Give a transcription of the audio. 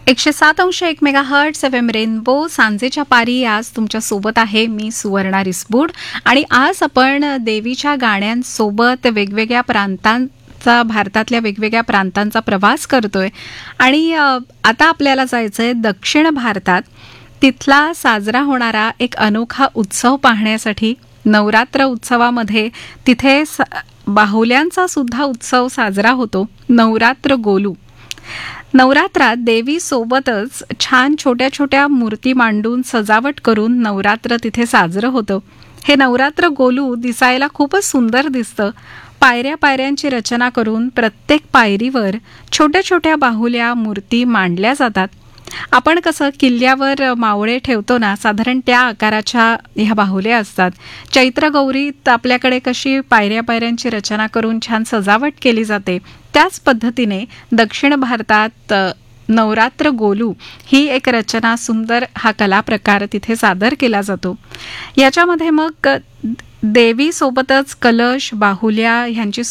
107.1 megahertz FM rainbow सांजेच्या पारी आज तुमच्या सोबत आहे मी सुवर्णा रिसबूड आणि आज आपण देवीच्या गाण्यांसोबत वेगवेगळ्या प्रांतांचा भारतातल्या वेगवेगळ्या प्रांतांचा प्रवास करतोय आणि आता आपल्याला जायचंय दक्षिण भारतात. तिथला साजरा होणारा एक अनोखा उत्सव पाहण्यासाठी. नवरात्र उत्सवामध्ये तिथे बाहुल्यांचा सुद्धा उत्सव साजरा होतो. नवरात्र गोलू. नवरात्रात देवी सोबतच छान छोट्या छोट्या मूर्ती मांडून सजावट करून नवरात्र तिथे साजरं होतं. हे नवरात्र गोलू दिसायला खूपच सुंदर दिसतं. पायऱ्या पायऱ्यांची रचना करून प्रत्येक पायरीवर छोट्या छोट्या बाहुल्या मूर्ती मांडल्या जातात. आपण कसं किल्ल्यावर मावळे ठेवतो ना, साधारण त्या आकाराच्या ह्या बाहुल्या असतात. चैत्र गौरीत आपल्याकडे कशी पायऱ्या पायऱ्यांची रचना करून छान सजावट केली जाते, त्याच पद्धतीने दक्षिण भारतात नवरात्र गोलू ही एक रचना, सुंदर हा कला प्रकार तिथे सादर केला जातो. याच्यामध्ये मग देवी सोबतच कलश, बाहुल्या ह्यांची